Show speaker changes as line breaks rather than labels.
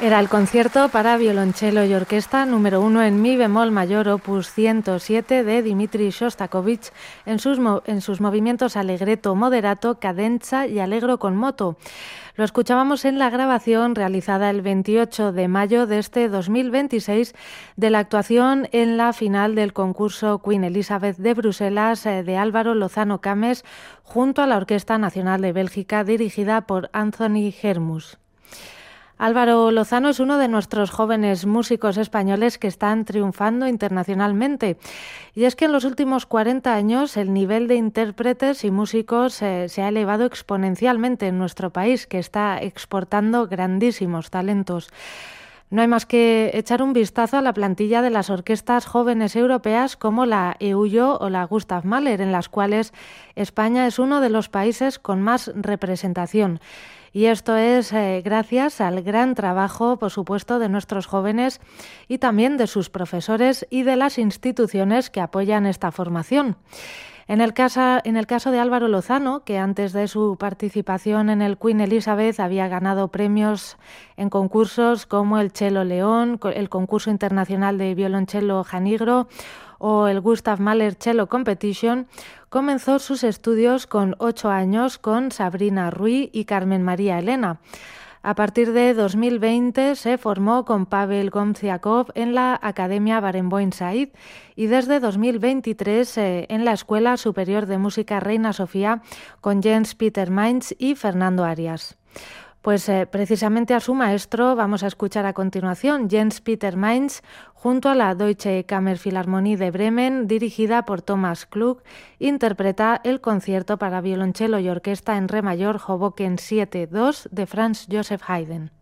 Era el concierto para violonchelo y orquesta número 1 en mi bemol mayor, opus 107 de Dmitri Shostakovich, en sus movimientos allegretto moderato, cadenza y allegro con moto. Lo escuchábamos en la grabación realizada el 28 de mayo de este 2026 de la actuación en la final del concurso Queen Elizabeth de Bruselas de Álvaro Lozano Cames junto a la Orquesta Nacional de Bélgica dirigida por Anthony Hermus. Álvaro Lozano es uno de nuestros jóvenes músicos españoles que están triunfando internacionalmente. Y es que en los últimos 40 años el nivel de intérpretes y músicos se ha elevado exponencialmente en nuestro país, que está exportando grandísimos talentos. No hay más que echar un vistazo a la plantilla de las orquestas jóvenes europeas como la EUYO o la Gustav Mahler, en las cuales España es uno de los países con más representación. Y esto es gracias al gran trabajo, por supuesto, de nuestros jóvenes y también de sus profesores y de las instituciones que apoyan esta formación. En el caso de Álvaro Lozano, que antes de su participación en el Queen Elizabeth había ganado premios en concursos como el Cello León, el concurso internacional de violonchelo Janigro o el Gustav Mahler Cello Competition, comenzó sus estudios con 8 años con Sabrina Rui y Carmen María Elena. A partir de 2020 se formó con Pavel Gomziakov en la Academia Barenboim Said y desde 2023 en la Escuela Superior de Música Reina Sofía con Jens Peter Mainz y Fernando Arias. Pues precisamente a su maestro vamos a escuchar a continuación, Jens Peter Mainz, junto a la Deutsche Kammerphilharmonie de Bremen, dirigida por Thomas Klug, interpreta el concierto para violonchelo y orquesta en re mayor Hoboken 7-2 de Franz Joseph Haydn.